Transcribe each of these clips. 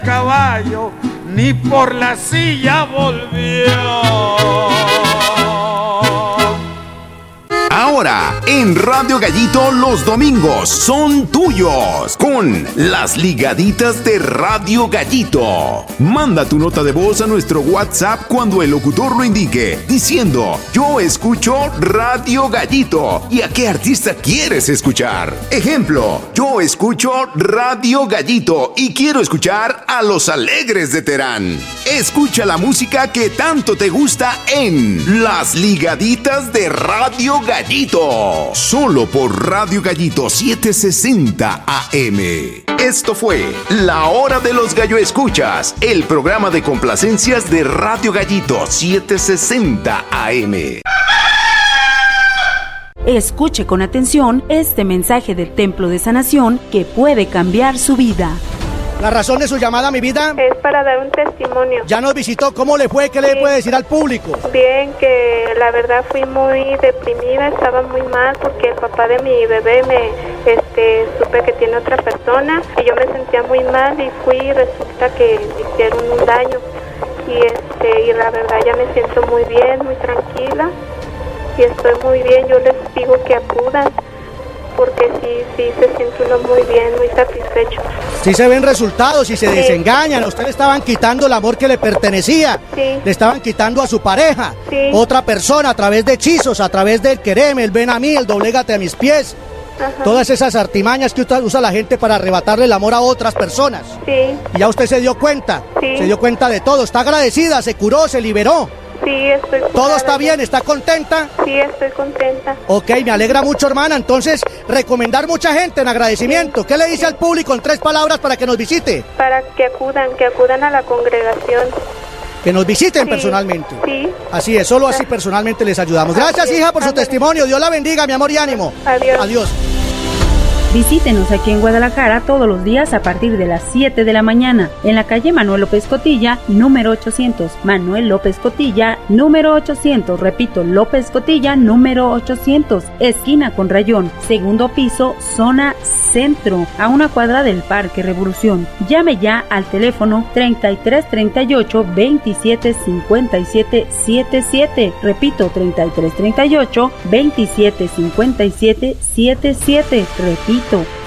Caballo ni por la silla volvió. Ahora, en Radio Gallito, los domingos son tuyos con las ligaditas de Radio Gallito. Manda tu nota de voz a nuestro WhatsApp cuando el locutor lo indique, diciendo: yo escucho Radio Gallito. ¿Y a qué artista quieres escuchar? Ejemplo: yo escucho Radio Gallito y quiero escuchar a Los Alegres de Terán. Escucha la música que tanto te gusta en las ligaditas de Radio Gallito. Solo por Radio Gallito 760 AM. Esto fue La Hora de los Gallo Escuchas, el programa de complacencias de Radio Gallito 760 AM. Escuche con atención este mensaje del Templo de Sanación que puede cambiar su vida. ¿La razón de su llamada, mi vida? Es para dar un testimonio. Ya nos visitó, ¿cómo le fue? ¿Qué le puede decir al público? Bien, que la verdad fui muy deprimida, estaba muy mal porque el papá de mi bebé supe que tiene otra persona y yo me sentía muy mal y fui y resulta que me hicieron un daño y la verdad ya me siento muy bien, muy tranquila y estoy muy bien. Yo les digo que acudan porque sí se siente uno muy bien, muy satisfecho. Sí se ven resultados y se desengañan. A usted le estaban quitando el amor que le pertenecía. Sí. Le estaban quitando a su pareja. Sí. Otra persona, a través de hechizos, a través del quereme, el ven a mí, el doblégate a mis pies. Ajá. Todas esas artimañas que usa la gente para arrebatarle el amor a otras personas. Sí. Y ya usted se dio cuenta. Sí. Se dio cuenta de todo. Está agradecida, se curó, se liberó. Sí, estoy curada. ¿Todo está bien? ¿Está contenta? Sí, estoy contenta. Ok, me alegra mucho, hermana. Entonces, recomendar mucha gente en agradecimiento. ¿Qué le dice al público en 3 palabras para que nos visite? Para que acudan a la congregación. Que nos visiten personalmente. Sí. Así es, solo así personalmente les ayudamos. Gracias, hija, por su testimonio. Dios la bendiga, mi amor y ánimo. Adiós. Adiós. Visítenos aquí en Guadalajara todos los días a partir de las 7 de la mañana en la calle Manuel López Cotilla, número 800. Manuel López Cotilla, número 800. Repito, López Cotilla, número 800. Esquina con Rayón, segundo piso, zona centro, a 1 cuadra del Parque Revolución. Llame ya al teléfono 3338 27 57 77. Repito, 3338 27 57 77. Repito,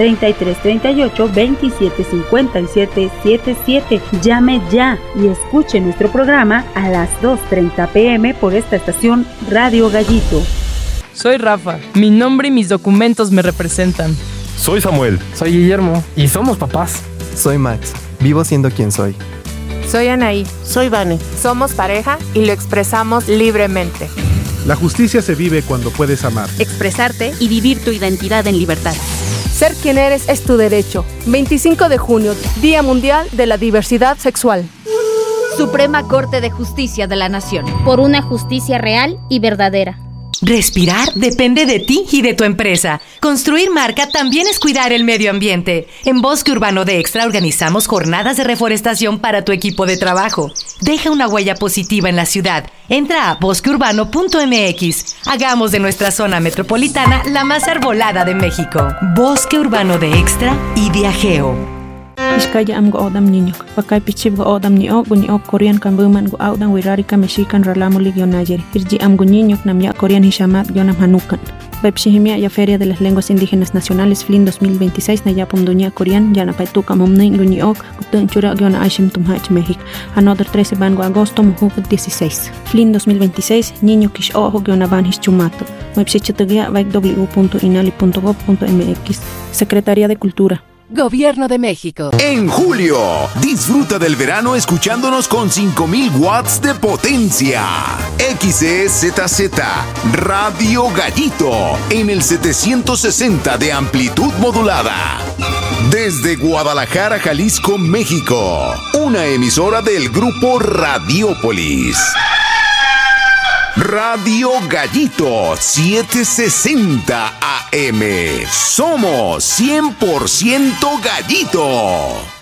3338 27 57 77. Llame ya y escuche nuestro programa a las 2:30 p.m. por esta estación Radio Gallito. Soy Rafa, mi nombre y mis documentos me representan. Soy Samuel. Soy Guillermo y somos papás. Soy Max, vivo siendo quien soy. Soy Anaí. Soy Vane. Somos pareja y lo expresamos libremente. La justicia se vive cuando puedes amar, expresarte y vivir tu identidad en libertad. Ser quien eres es tu derecho. 25 de junio, Día Mundial de la Diversidad Sexual. Suprema Corte de Justicia de la Nación. Por una justicia real y verdadera. Respirar depende de ti y de tu empresa. Construir marca también es cuidar el medio ambiente. En Bosque Urbano de Extra organizamos jornadas de reforestación para tu equipo de trabajo. Deja una huella positiva en la ciudad. Entra a bosqueurbano.mx. Hagamos de nuestra zona metropolitana la más arbolada de México. Bosque Urbano de Extra y Viajeo. Iskaya am go odam niño, pakai pichib go odam ni o Korean kan buman go audan wirarika mexican ralamu ligionayer. Irji am go niño nam ya Korean hishamat gionam hanukan. Pepsihimia ya Feria de las Lenguas Indígenas Nacionales FLIN 2026 na yapum dunia Korean ya na paituka momne guni ok gutun chura giona aishim tumhach México. Another 13 ban go agosto muhu 16. FLIN 2026 niño kish ojo giona ban hischumato. Website www.inali.gov.mx. Secretaría de Cultura. Gobierno de México. En julio, disfruta del verano escuchándonos con 5000 watts de potencia. XEZZ Radio Gallito en el 760 de amplitud modulada. Desde Guadalajara, Jalisco, México. Una emisora del grupo Radiópolis. Radio Gallito 760 AM. Somos 100% Gallito.